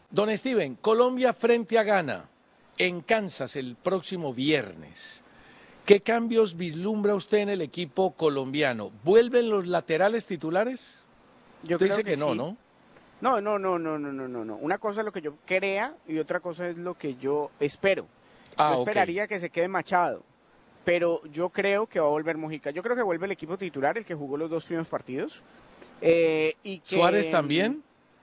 Don Steven, Colombia frente a Ghana en Kansas el próximo viernes. ¿Qué cambios vislumbra usted en el equipo colombiano? ¿Vuelven los laterales titulares? Yo Usted creo dice que no, sí. ¿no? No. Una cosa es lo que yo crea y otra cosa es lo que yo espero. Ah, Yo ok. esperaría que se quede Machado, pero yo creo que va a volver Mojica. Yo creo que vuelve el equipo titular, el que jugó los dos primeros partidos. Y que, ¿Suárez también?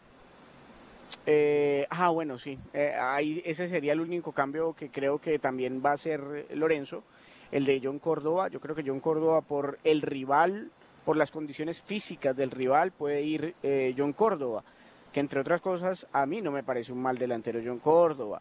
bueno, sí. Ahí ese sería el único cambio que creo que también va a ser Lorenzo, el de John Córdoba. Yo creo que John Córdoba por el rival, por las condiciones físicas del rival, puede ir John Córdoba, que entre otras cosas a mí no me parece un mal delantero John Córdoba.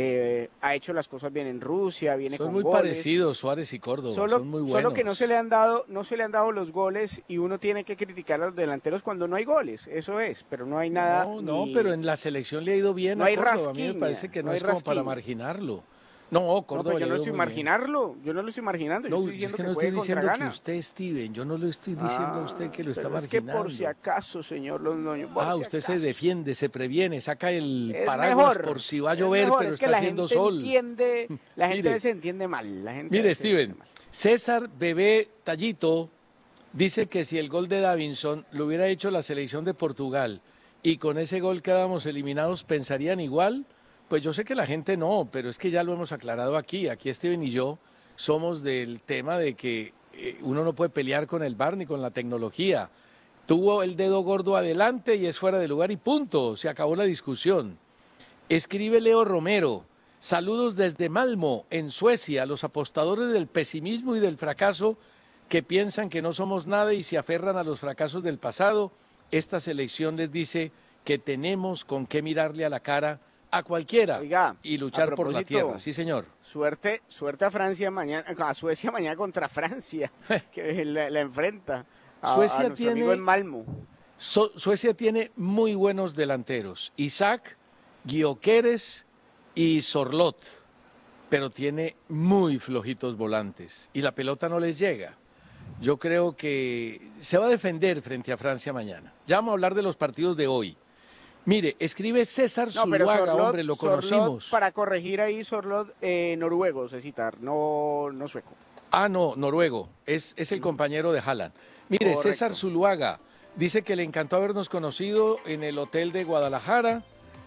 Ha hecho las cosas bien en Rusia, viene Son con muy goles. parecidos Suárez y Córdoba, son muy buenos. Solo que no se le han dado los goles y uno tiene que criticar a los delanteros cuando no hay goles, eso es, pero no hay nada. No, pero en la selección le ha ido bien no a hay Córdoba. A mí me rasquiña, parece que no no hay es como para rasquiña. marginarlo. No, No, Córdoba pero yo le no ha ido estoy muy bien. marginarlo, yo no lo estoy marginando, yo No, estoy es diciendo que que no puede estoy contra diciendo que Ghana. usted, Steven, yo no lo estoy diciendo a usted que lo está Pero es marginando. que por si acaso, señor Londoño, por si Usted se acaso. defiende, se previene, saca el Es paraguas mejor, por si va a es llover, mejor, pero es que está la haciendo gente sol. entiende, la gente a Mire. veces entiende mal, la gente a Mire, veces entiende Steven, mal. César Bebé Tallito dice que si el gol de Davinson lo hubiera hecho la selección de Portugal y con ese gol quedamos eliminados, ¿pensarían igual? Pues yo sé que la gente no, pero es que ya lo hemos aclarado aquí. Aquí Steven y yo somos del tema de que uno no puede pelear con el VAR ni con la tecnología. Tuvo el dedo gordo adelante y es fuera de lugar y punto. Se acabó la discusión. Escribe Leo Romero. Saludos desde Malmo, en Suecia, los apostadores del pesimismo y del fracaso que piensan que no somos nada y se aferran a los fracasos del pasado. Esta selección les dice que tenemos con qué mirarle a la cara a cualquiera Oiga, y a luchar por la propósito, tierra. Sí, señor. Suerte a Francia mañana, a Suecia mañana contra Francia, que la enfrenta a Suecia nuestro amigo tiene- en Malmo. Suecia tiene muy buenos delanteros. Isaac, Gyökeres y Sorlot. Pero tiene muy flojitos volantes y la pelota no les llega. Yo creo que se va a defender frente a Francia mañana. Ya vamos a hablar de los partidos de hoy. Mire, escribe César No, pero Zuluaga, hombre, lo conocimos. para corregir ahí, Sorlot, noruego, se citar, no sueco. Ah, no, noruego, es el compañero de Haaland. Mire, Correcto. César Zuluaga dice que le encantó habernos conocido en el hotel de Guadalajara.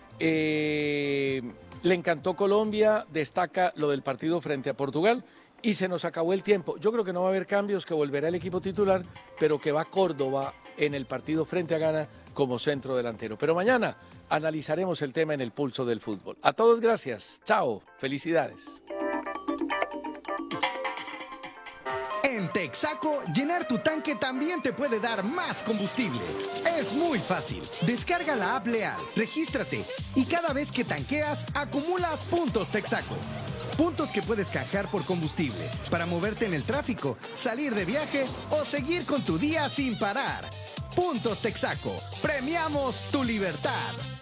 Le encantó Colombia, destaca lo del partido frente a Portugal y se nos acabó el tiempo. Yo creo que no va a haber cambios, que volverá el equipo titular, pero que va Córdoba en el partido frente a Ghana como centro delantero. Pero mañana analizaremos el tema en el pulso del fútbol. A todos gracias. Chao. Felicidades. En Texaco, llenar tu tanque también te puede dar más combustible. Es muy fácil. Descarga la app Leal, regístrate y cada vez que tanqueas, acumulas puntos Texaco. Puntos que puedes canjear por combustible para moverte en el tráfico, salir de viaje o seguir con tu día sin parar. Puntos Texaco. Premiamos tu libertad.